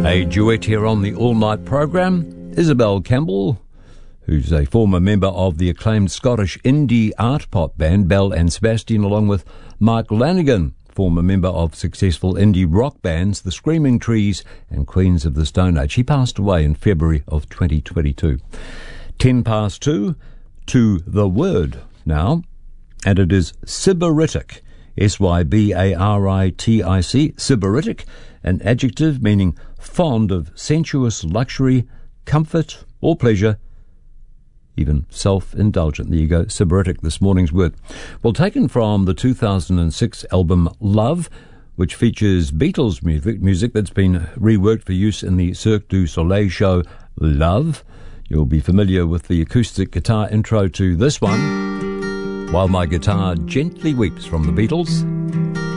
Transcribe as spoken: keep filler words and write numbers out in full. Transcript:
A duet here on the all-night program. Isabel Campbell, who's a former member of the acclaimed Scottish indie art pop band Belle and Sebastian, along with Mark Lanigan, former member of successful indie rock bands The Screaming Trees and Queens of the Stone Age. He passed away in February of twenty twenty-two. Ten past two, to the word now, and it is sybaritic. S Y B A R I T I C, sybaritic, an adjective meaning fond of sensuous luxury, comfort or pleasure, even self-indulgent. There you go, sybaritic, this morning's word. Well, taken from the two thousand six album Love, which features Beatles music, music that's been reworked for use in the Cirque du Soleil show Love. You'll be familiar with the acoustic guitar intro to this one, While My Guitar Gently Weeps, from the Beatles.